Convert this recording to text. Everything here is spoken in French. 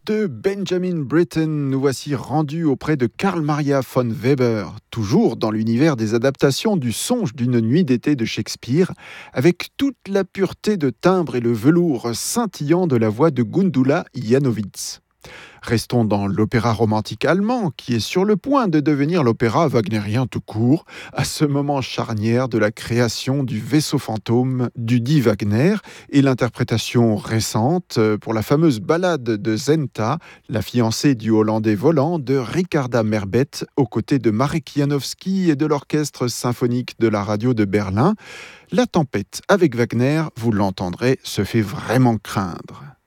de Benjamin Britten, nous voici rendus auprès de Carl Maria von Weber, toujours dans l'univers des adaptations du Songe d'une nuit d'été de Shakespeare, avec toute la pureté de timbre et le velours scintillant de la voix de Gundula Janowitz. Restons dans l'opéra romantique allemand, qui est sur le point de devenir l'opéra wagnérien tout court, à ce moment charnière de la création du vaisseau fantôme du dit Wagner et l'interprétation récente pour la fameuse ballade de Zenta, la fiancée du Hollandais volant de Ricarda Merbet, aux côtés de Marek Janowski et de l'orchestre symphonique de la radio de Berlin. La tempête avec Wagner, vous l'entendrez, se fait vraiment craindre.